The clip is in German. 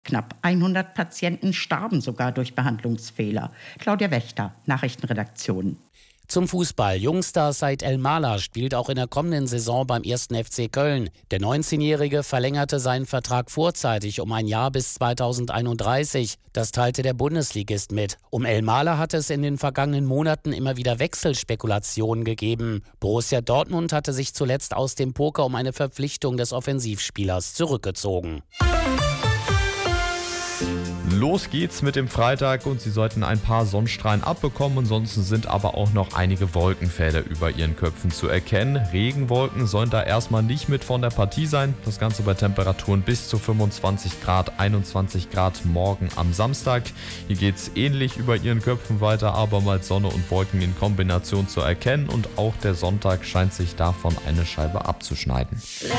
Knapp 100 Patienten starben sogar durch Behandlungsfehler. Claudia Wächter, Nachrichtenredaktion. Zum Fußball. Jungstar Said El-Mala spielt auch in der kommenden Saison beim 1. FC Köln. Der 19-Jährige verlängerte seinen Vertrag vorzeitig um ein Jahr bis 2031. Das teilte der Bundesligist mit. Um El-Mala hat es in den vergangenen Monaten immer wieder Wechselspekulationen gegeben. Borussia Dortmund hatte sich zuletzt aus dem Poker um eine Verpflichtung des Offensivspielers zurückgezogen. Los geht's mit dem Freitag und Sie sollten ein paar Sonnenstrahlen abbekommen. Ansonsten sind aber auch noch einige Wolkenfelder über Ihren Köpfen zu erkennen. Regenwolken sollen da erstmal nicht mit von der Partie sein. Das Ganze bei Temperaturen bis zu 25 Grad, 21 Grad morgen am Samstag. Hier geht's ähnlich über Ihren Köpfen weiter, abermals Sonne und Wolken in Kombination zu erkennen. Und auch der Sonntag scheint sich davon eine Scheibe abzuschneiden.